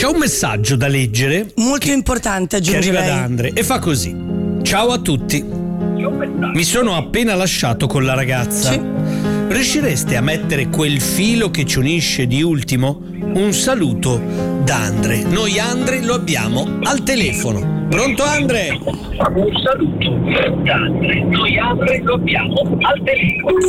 C'è un messaggio da leggere molto importante, che arriva aggiungerei. da Andre e fa così: ciao a tutti, mi sono appena lasciato con la ragazza. Sì. Riuscireste a mettere quel filo che ci unisce di ultimo? Un saluto da Andre. Noi Andre lo abbiamo al telefono. Pronto Andre? Un saluto da Andre. Noi Andre lo abbiamo al telefono.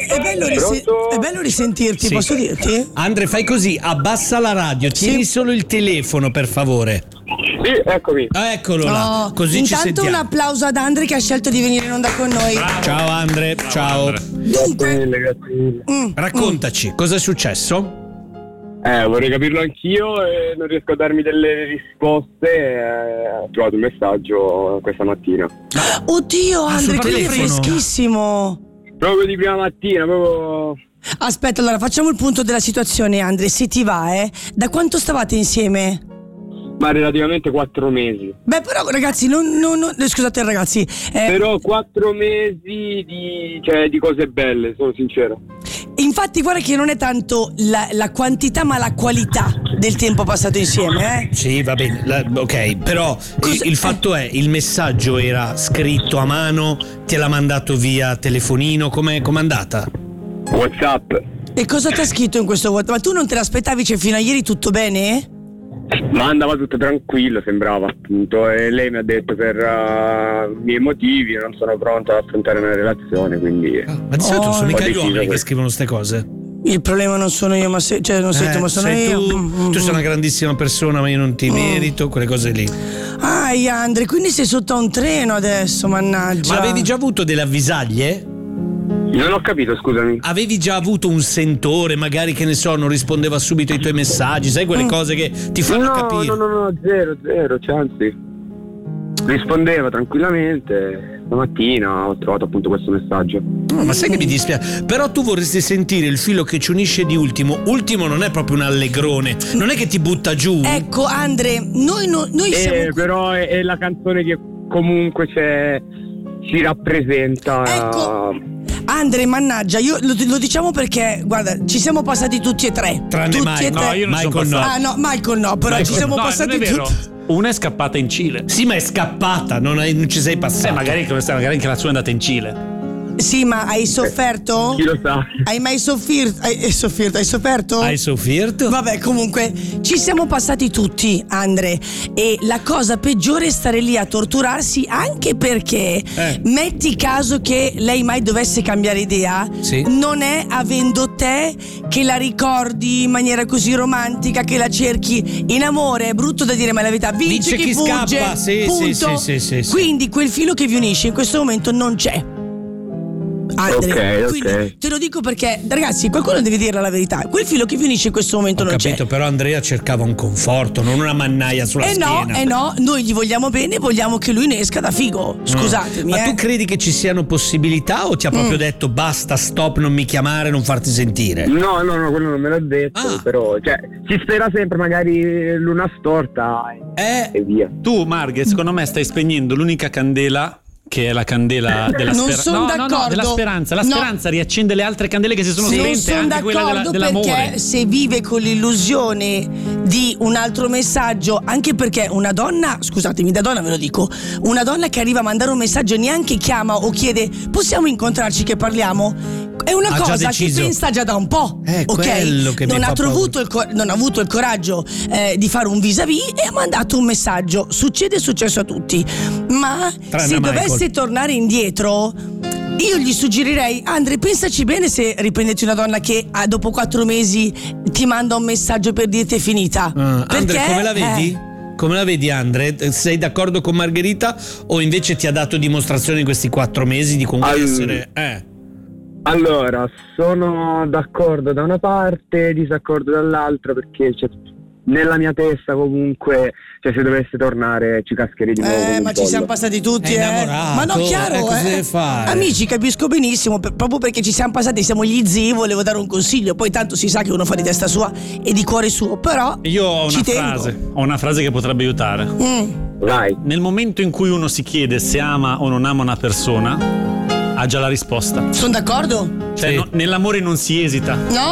È bello risentirti, Sì. posso dirti? Andre, fai così, abbassa la radio, tieni solo il telefono per favore. Sì, eccomi. Eccolo là, Oh, così ci intanto sentiamo. un applauso ad Andre che ha scelto di venire in onda con noi. Ciao Andre, ciao. Dunque, Grazie. Raccontaci, cosa è successo? Vorrei capirlo anch'io e non riesco a darmi delle risposte. Ho trovato un messaggio questa mattina. oddio Andre, sul quindi è telefono. freschissimo. Proprio di prima mattina, proprio. Aspetta, allora facciamo il punto della situazione, Andre, se ti va, da quanto stavate insieme? Ma relativamente 4 mesi. Beh, però ragazzi, scusate ragazzi, Però 4 mesi di cose belle, sono sincero. infatti guarda che non è tanto la quantità ma la qualità del tempo passato insieme, Sì, va bene, ok, però il fatto è, il messaggio era scritto a mano, te l'ha mandato via telefonino, com'è andata? WhatsApp. E cosa ti ha scritto in questo WhatsApp? Ma tu non te l'aspettavi, cioè fino a ieri tutto bene? Ma andava tutto tranquillo, sembrava appunto. E lei mi ha detto per miei motivi non sono pronto ad affrontare una relazione, quindi. Ma di solito sono mica gli deciso uomini che questo. scrivono ste cose. Il problema non sono io, non sei tu, ma sono sei io. tu sei una grandissima persona, ma io non ti merito, quelle cose lì. Andre, quindi sei sotto a un treno adesso, mannaggia. Ma avevi già avuto delle avvisaglie? Non ho capito, scusami. Avevi già avuto un sentore, magari, che ne so, non rispondeva subito ai tuoi messaggi, sai quelle cose che ti fanno capire? No, zero, cioè, anzi. Rispondeva tranquillamente. Stamattina ho trovato appunto questo messaggio. No, ma sai che mi dispiace? Però tu vorresti sentire il filo che ci unisce di ultimo. Ultimo non è proprio un allegrone, non è che ti butta giù. Ecco, Andre, noi siamo. Però è la canzone che comunque ci rappresenta. Ecco. Andre, mannaggia, io lo diciamo perché, guarda, ci siamo passati tutti e tre. Tranne tutti Michael. e tre. No, io non sono Michael no. passato. Ah no, Michael no, però ci siamo No, passati non è vero. tutti. Una è scappata in Cile. Sì, ma è scappata, non ci sei passato. Magari anche la sua è andata in Cile. Sì, ma hai sofferto? Chi lo sa? Hai mai sofferto? Hai sofferto? Hai sofferto? Vabbè, comunque ci siamo passati tutti, Andre, e la cosa peggiore è stare lì a torturarsi, anche perché metti caso che lei mai dovesse cambiare idea, Sì. non è avendo te che la ricordi in maniera così romantica, che la cerchi in amore, è brutto da dire, ma è la verità, vince chi fugge, scappa, sì, punto. sì. Quindi quel filo che vi unisce in questo momento non c'è, Andre. Ok. Quindi te lo dico perché, ragazzi, qualcuno deve dire la verità. Quel filo che vi unisce in questo momento Ho non capito, c'è. però Andrea cercava un conforto, non una mannaia sulla schiena. No, noi gli vogliamo bene, vogliamo che lui ne esca da figo. Scusatemi. Ma tu credi che ci siano possibilità o ti ha proprio detto basta, stop, non mi chiamare, non farti sentire? No, quello non me l'ha detto, però si spera sempre magari l'una storta e via. Tu, Marghe, secondo me stai spegnendo l'unica candela, che è la candela della Non speranza. son d'accordo. Della speranza. La No. speranza riaccende le altre candele che si sono Non spente, sono anche quella d'accordo dell'amore. perché se vive con l'illusione di un altro messaggio, anche perché una donna, scusatemi, da donna ve lo dico, una donna che arriva a mandare un messaggio e neanche chiama o chiede possiamo incontrarci che parliamo, è una Ha già cosa che deciso. pensa già da un po', È ok? quello che mi non fa ha avuto il coraggio di fare un vis-à-vis e ha mandato un messaggio. È successo a tutti, ma Tranne se a Michael. dovesse tornare indietro, io gli suggerirei, Andre, pensaci bene se riprendete una donna che dopo 4 mesi ti manda un messaggio per dirti è finita. Andre, come la vedi? Come la vedi, Andre? Sei d'accordo con Margherita o invece ti ha dato dimostrazione in questi 4 mesi di comunque essere... Allora, sono d'accordo da una parte, disaccordo dall'altra, perché nella mia testa comunque, se dovesse tornare ci cascherei di nuovo. Ma ci siamo passati tutti, È innamorato, Ma no, chiaro, cosa deve fare? Amici, capisco benissimo, proprio perché ci siamo passati, siamo gli zii, volevo dare un consiglio, poi tanto si sa che uno fa di testa sua e di cuore suo, però Io ho ci tengo. ho una frase che potrebbe aiutare. Vai. Nel momento in cui uno si chiede se ama o non ama una persona, ha già la risposta. Sono d'accordo? Cioè, Sì. nell'amore non si esita. No?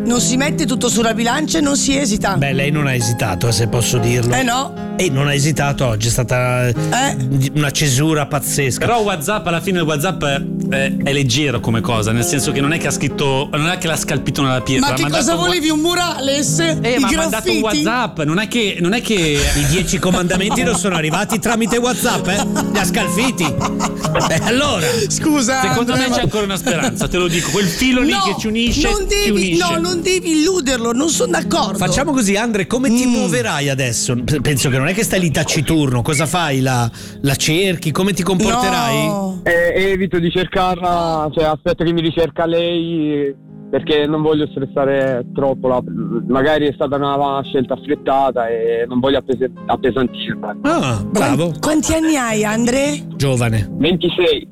non si mette tutto sulla bilancia e non si esita. Beh, lei non ha esitato, se posso dirlo. No. E non ha esitato oggi, è stata una cesura pazzesca. Però WhatsApp, alla fine il WhatsApp è leggero come cosa, nel senso che non è che ha scritto, non è che l'ha scalpito nella pietra. Ma che cosa volevi? Un murales? I ma ha mandato un graffiti? WhatsApp, non è che I 10 comandamenti non sono arrivati tramite WhatsApp, li ha scalfiti. Allora, Scusa. secondo me c'è ancora una speranza, te lo dico, quel filo lì che ci unisce, ci unisce. No, non devi illuderlo, non sono d'accordo. facciamo così, Andre, come ti muoverai adesso? Penso che non è che stai lì taciturno, cosa fai? La cerchi? Come ti comporterai? No. Evito di cercarla, cioè aspetto che mi ricerca lei, perché non voglio stressare troppo. Magari è stata una scelta affrettata e non voglio appesantirla. Ah, bravo. Quanti anni hai, Andre? Giovane. 26.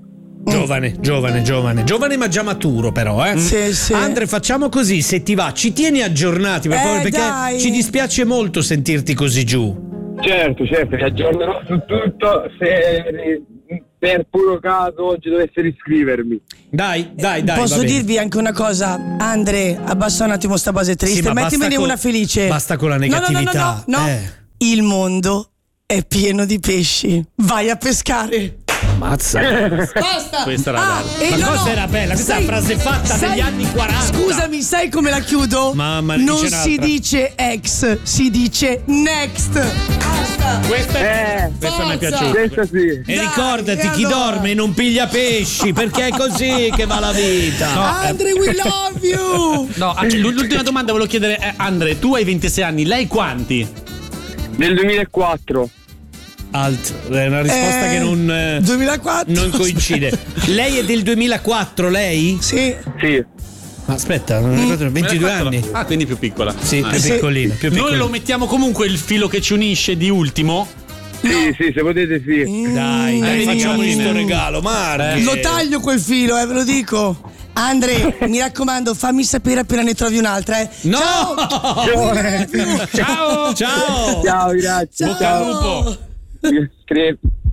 Giovane ma già maturo però, Sì. Andre, facciamo così, se ti va, ci tieni aggiornati per favore, perché dai. ci dispiace molto sentirti così giù. Certo, ti aggiornerò su tutto se per puro caso oggi dovesse riscrivermi. Dai. Posso va bene. dirvi anche una cosa, Andre, abbassa un attimo sta base triste, Sì, ma mettimene basta una felice. basta con la negatività. No. Il mondo è pieno di pesci. Vai a pescare. Mazza. Basta. Questa era bella. Ma cosa era bella? Questa è una frase fatta negli anni 40. Scusami, sai come la chiudo? Mamma, non dice si un'altra. dice ex, si dice next. Basta. Questa mi è piaciuta. Questa sì. E Dai, ricordati, e chi allora? dorme non piglia pesci, perché è così che va la vita. Andre, we love you. No, l'ultima domanda volevo chiedere, Andre, tu hai 26 anni, lei quanti? Nel 2004. Alt, è una risposta che non 2004. non coincide. Lei è del 2004, lei? Sì. Sì. Ma aspetta, non ricordo, 22 anni. Ah, quindi più piccola. Sì, più sì. piccolina, più Noi piccolina. lo mettiamo comunque il filo che ci unisce di ultimo. Sì, se potete sì. Dai, vedi che facciamogli alla fine- sto regalo, Marchi. Lo taglio quel filo, ve lo dico. Andre, mi raccomando, fammi sapere appena ne trovi un'altra, No! Ciao! Ciao! Ciao, grazie. Ciao. Bocca al lupo! Ciao.